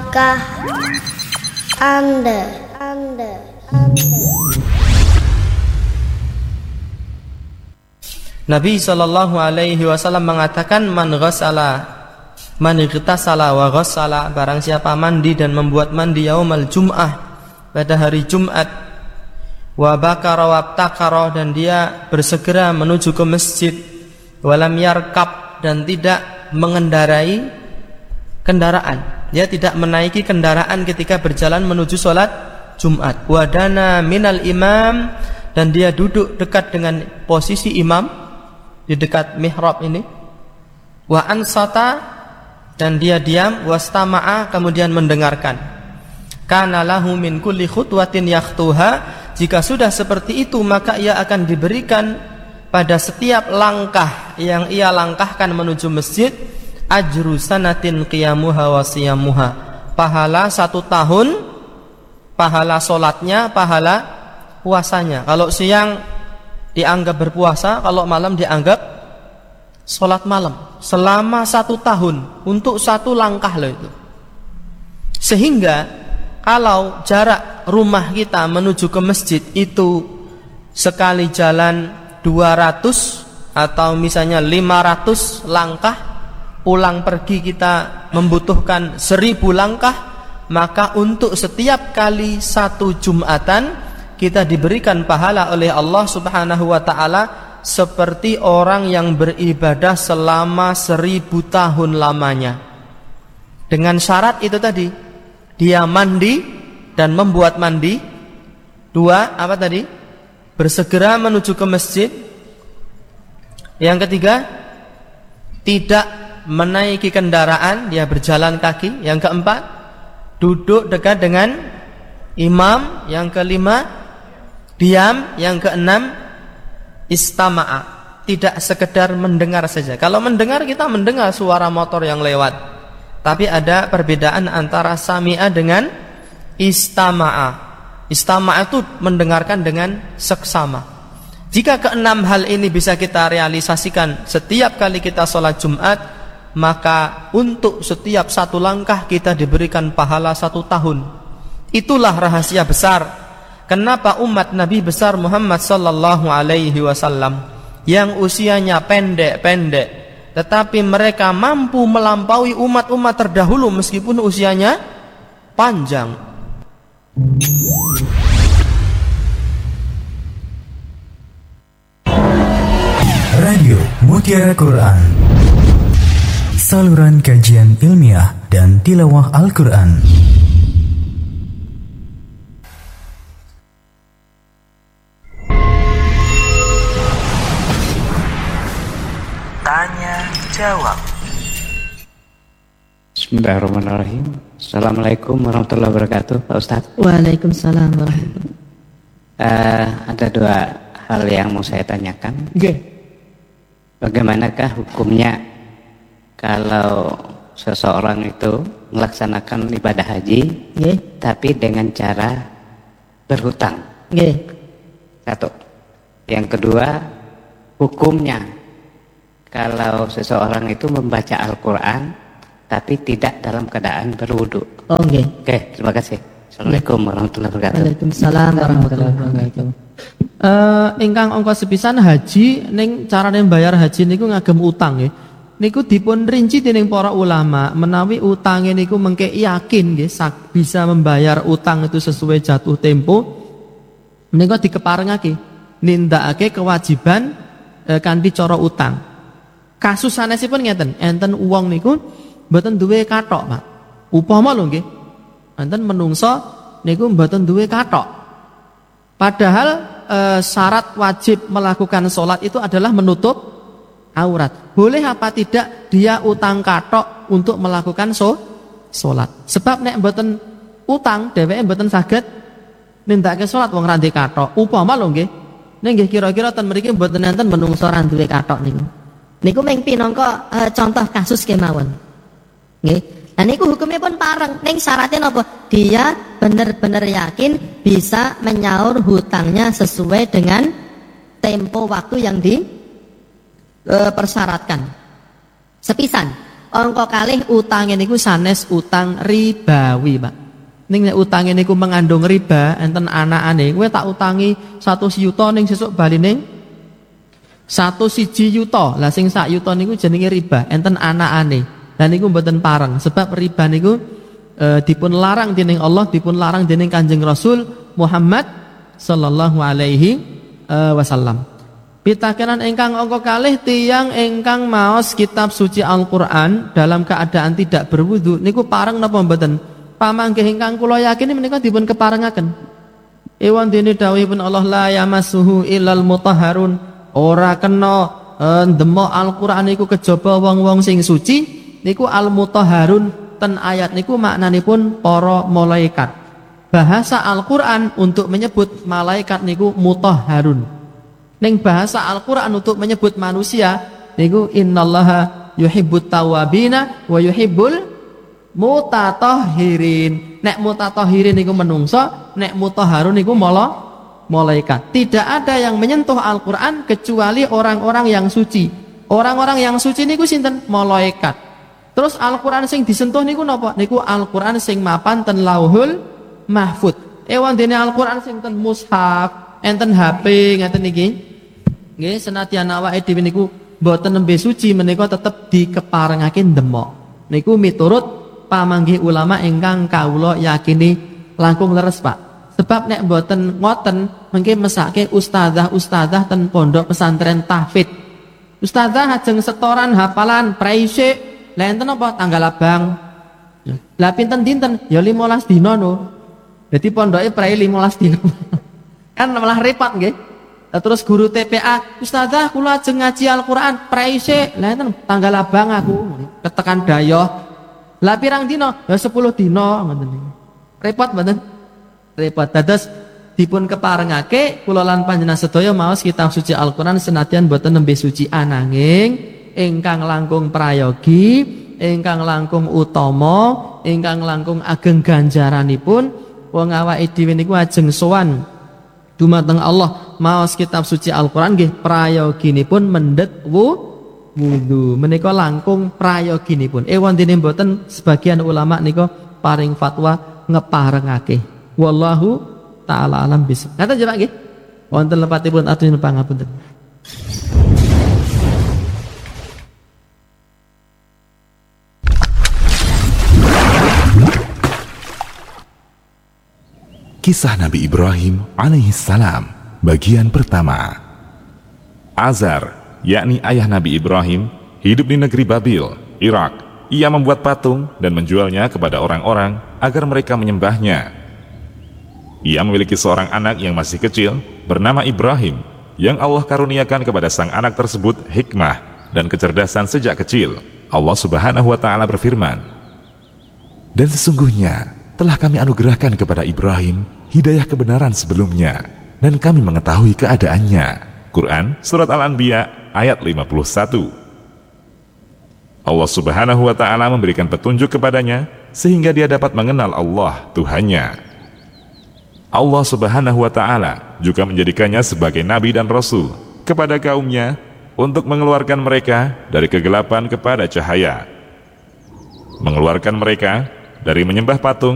Tahukah Anda? Nabi SAW mengatakan man igtasala wa ghassala, barang siapa mandi dan membuat mandi yaumal jum'ah, pada hari Jumat, wa bakara wa abtakara, dan dia bersegera menuju ke masjid, walam yarkab, dan tidak mengendarai kendaraan, dia tidak menaiki kendaraan ketika berjalan menuju sholat Jumat, wadana minal imam, dan dia duduk dekat dengan posisi imam di dekat mihrab ini, wa ansata, dan dia diam, wastama'a, kemudian mendengarkan, kana lahu min kulli khutwatin yakhtuha, jika sudah seperti itu maka ia akan diberikan pada setiap langkah yang ia langkahkan menuju masjid ajru sanatin qiyamuha wa siyamuha, pahala 1 tahun, pahala solatnya, pahala puasanya. Kalau siang dianggap berpuasa, kalau malam dianggap solat malam, selama 1 tahun untuk 1 langkah loh itu. Sehingga kalau jarak rumah kita menuju ke masjid itu sekali jalan 200 atau misalnya 500 langkah, pulang pergi kita membutuhkan 1000 langkah, maka untuk setiap kali 1 Jumatan kita diberikan pahala oleh Allah Subhanahu wa ta'ala seperti orang yang beribadah selama 1000 tahun lamanya. Dengan syarat itu tadi, dia mandi dan membuat mandi. 2, apa tadi? Bersegera menuju ke masjid. Yang ketiga, tidak menaiki kendaraan, dia berjalan kaki. Yang keempat, duduk dekat dengan imam. Yang kelima, diam. Yang keenam, istama'a, tidak sekedar mendengar saja. Kalau mendengar, kita mendengar suara motor yang lewat, tapi ada perbedaan antara sami'a dengan istama'a. Istama'a itu mendengarkan dengan seksama. Jika keenam hal ini bisa kita realisasikan setiap kali kita sholat Jumat, maka untuk setiap 1 langkah kita diberikan pahala 1 tahun. Itulah rahasia besar kenapa umat Nabi besar Muhammad sallallahu alaihi wasallam yang usianya pendek-pendek, tetapi mereka mampu melampaui umat-umat terdahulu meskipun usianya panjang. Radio Mutiara Quran, saluran kajian ilmiah dan tilawah Al-Quran. Tanya jawab. Bismillahirrahmanirrahim. Assalamualaikum warahmatullahi wabarakatuh, Pak Ustadz. Waalaikumsalam warahmatullahi wabarakatuh. Ada 2 hal yang mau saya tanyakan. Bagaimanakah hukumnya kalau seseorang itu melaksanakan ibadah haji, tapi dengan cara berhutang? 1. Yang kedua, hukumnya kalau seseorang itu membaca Al-Quran tapi tidak dalam keadaan berwudu. Oke, terima kasih. Assalamualaikum warahmatullahi wabarakatuh. Waalaikumsalam warahmatullahi wabarakatuh. Ingkang angka sepisan haji ning carane bayar haji niku ngagem utang nggih. Niku dipun rinci dening para ulama menawi utange niku mengke yakin nggih bisa membayar utang itu sesuai jatuh tempo, menika dikeparengake nindakake kewajiban kanthi cara utang. Kasus sanesipun ngeten, enten wong niku mboten duwe kathok, Pak. Upama lho nggih, enten menungso niku mboten duwe kathok. Padahal syarat wajib melakukan sholat itu adalah menutup aurat. Boleh apa tidak dia utang kathok untuk melakukan sholat? Sebab nek mboten utang, dheweke mboten saged nindakake sholat wong ra ndek kathok. Upama lho nggih, nek nggih kira-kira ten mriki mboten enten menungso ra duwe kathok niku. Niku mung pinangka contoh kasus kemawon. Nggih. Nah niku hukumnya pun pareng. Ning syaratnya napa? Dia benar-benar yakin bisa menyaur hutangnya sesuai dengan tempo waktu yang dipersyaratkan. Sepisan angka kalih utange niku sanes utang ribawi, Pak. Ning nek utange niku mengandung riba, enten anakane, kowe tak utangi 100 yuta ning sesuk baline 1 yuta. Lah sing 1 yuta niku jenenge riba, enten anakane. Lah niku mboten pareng sebab riba niku dipun larang dening Allah, dipun larang dening Kanjeng Rasul Muhammad sallallahu alaihi wasallam. Pitakenan ingkang angka kalih tiyang ingkang maos kitab suci Al-Qur'an dalam keadaan tidak berwudu niku pareng napa mboten? Pamanggih ingkang kula yakini menika dipun keparengaken. Ewan dene dawuhipun Allah la yamassuhu illal mutahharun. Ora kena ndemok Al-Qur'an niku kejaba wong-wong sing suci niku al-mutahharun ten ayat niku maknanipun para malaikat. Bahasa Al-Qur'an untuk menyebut malaikat niku mutahharun. Ning bahasa Al-Qur'an untuk menyebut manusia niku innallaha yuhibbut tawwabina wa yuhibbul mutatahhirin. Nek mutatahhirin niku menungso, nek mutahharun niku malaikat. Tidak ada yang menyentuh Al-Qur'an kecuali orang-orang yang suci. Orang-orang yang suci niku sinten? Malaikat. Terus Al-Qur'an sing disentuh niku napa? Niku Al-Qur'an sing mapan ten Lauhul Mahfud. Ewan dene Al-Qur'an sing ten mushaf, enten HP ngaten niki. Nggih, senadyan awake dhewe niku mboten nembe suci menika tetep dikeparengake ndemok. Niku miturut pamanggih ulama ingkang kawula yakini langkung leres, Pak. Sebab nek mboten ngoten mengke mesake ustazah-ustazah ten pondok pesantren tahfidz. Ustazah ajeng setoran hafalan praise, lha enten apa tanggal abang. Lah pinten-dinten? Ya 15 dina no. Dadi pondoke prei 15 dina. Kan malah repot nggih. Terus guru TPA, ustazah kula ajeng ngaji Al-Qur'an praise, lah enten tanggal abang aku ketekan dayoh. Lah pirang dina? Ya 10 dina ngoten niku. Repot mboten? Repot. Dados dipun keparengake kula lan panjenengan sedaya maos kitab suci Al-Qur'an senadyan boten nembe suci ananging ingkang langkung prayogi, ingkang langkung utama, ingkang langkung ageng ganjaranipun wong awake dhewe niku ajeng sowan dumateng Allah maos kitab suci Al-Qur'an nggih prayoginipun mendhet wudu menika langkung prayoginipun. Wondene mboten sebagian ulama nika paring fatwa ngeparengake. Wallahu taala alam bisawab. Ngaten jemaah nggih. Wonten lepatipun aturi pangapunten. Kisah Nabi Ibrahim alaihissalam bagian pertama. Azar, yakni ayah Nabi Ibrahim, hidup di negeri Babil, Irak. Ia membuat patung dan menjualnya kepada orang-orang agar mereka menyembahnya. Ia memiliki seorang anak yang masih kecil bernama Ibrahim, yang Allah karuniakan kepada sang anak tersebut hikmah dan kecerdasan sejak kecil. Allah Subhanahu wa Ta'ala berfirman, "Dan sesungguhnya telah kami anugerahkan kepada Ibrahim hidayah kebenaran sebelumnya, dan kami mengetahui keadaannya." Quran Surat Al-Anbiya ayat 51. Allah Subhanahu wa Ta'ala memberikan petunjuk kepadanya sehingga dia dapat mengenal Allah Tuhannya. Allah Subhanahu wa Ta'ala juga menjadikannya sebagai nabi dan rasul kepada kaumnya untuk mengeluarkan mereka dari kegelapan kepada cahaya, mengeluarkan mereka dari menyembah patung